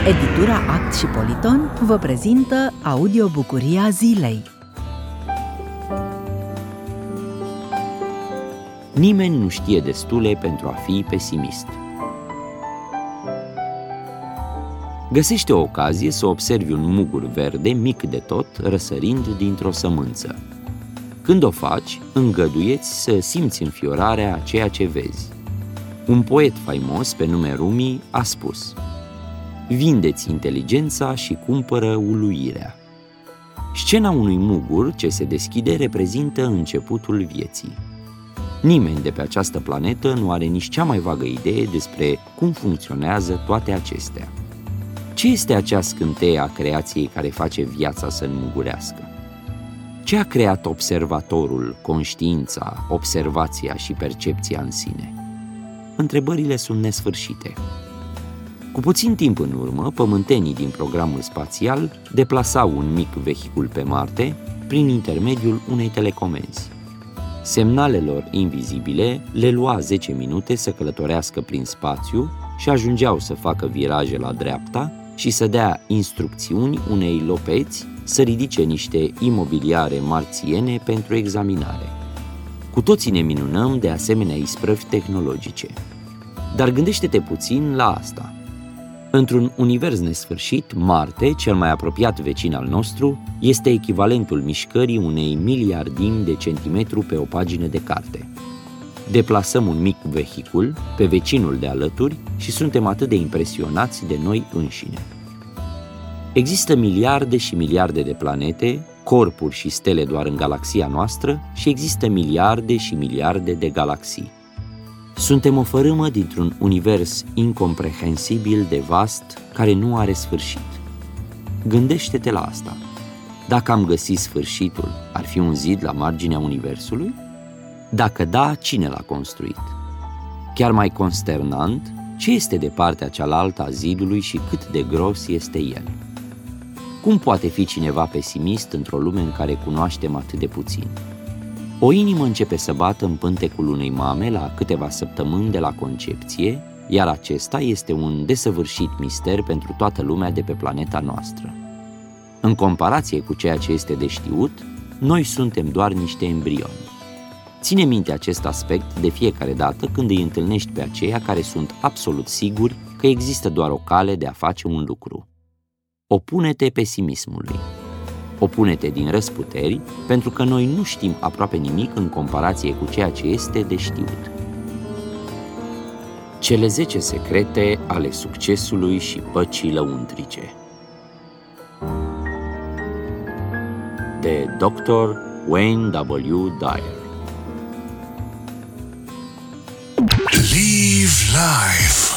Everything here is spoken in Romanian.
Editura Act și Politon vă prezintă audiobucuria zilei. Nimeni nu știe destule pentru a fi pesimist. Găsește o ocazie să observi un mugur verde mic de tot răsărind dintr-o sămânță. Când o faci, îngăduieți să simți înfiorarea a ceea ce vezi. Un poet faimos pe nume Rumi a spus: vindeți inteligența și cumpără uluirea. Scena unui mugur ce se deschide reprezintă începutul vieții. Nimeni de pe această planetă nu are nici cea mai vagă idee despre cum funcționează toate acestea. Ce este acea scânteie a creației care face viața să înmugurească? Ce a creat observatorul, conștiința, observația și percepția în sine? Întrebările sunt nesfârșite. Cu puțin timp în urmă, pământenii din programul spațial deplasau un mic vehicul pe Marte prin intermediul unei telecomenzi. Semnalelor invizibile le lua 10 minute să călătorească prin spațiu și ajungeau să facă viraje la dreapta și să dea instrucțiuni unei lopeți să ridice niște imobiliare marțiene pentru examinare. Cu toții ne minunăm de asemenea isprăvi tehnologice. Dar gândește-te puțin la asta. Într-un univers nesfârșit, Marte, cel mai apropiat vecin al nostru, este echivalentul mișcării unei miliardimi de centimetru pe o pagină de carte. Deplasăm un mic vehicul pe vecinul de alături și suntem atât de impresionați de noi înșine. Există miliarde și miliarde de planete, corpuri și stele doar în galaxia noastră și există miliarde și miliarde de galaxii. Suntem o fărâmă dintr-un univers incomprehensibil de vast care nu are sfârșit. Gândește-te la asta. Dacă am găsit sfârșitul, ar fi un zid la marginea universului? Dacă da, cine l-a construit? Chiar mai consternant, ce este de partea cealaltă a zidului și cât de gros este el? Cum poate fi cineva pesimist într-o lume în care cunoaștem atât de puțin? O inimă începe să bată în pântecul unei mame la câteva săptămâni de la concepție, iar acesta este un desăvârșit mister pentru toată lumea de pe planeta noastră. În comparație cu ceea ce este de știut, noi suntem doar niște embrioni. Ține minte acest aspect de fiecare dată când îi întâlnești pe aceia care sunt absolut siguri că există doar o cale de a face un lucru. Opune-te pesimismului. Opune-te din răsputeri, pentru că noi nu știm aproape nimic în comparație cu ceea ce este de știut. Cele 10 secrete ale succesului și păcii lăuntrice. De Dr. Wayne W. Dyer. Live life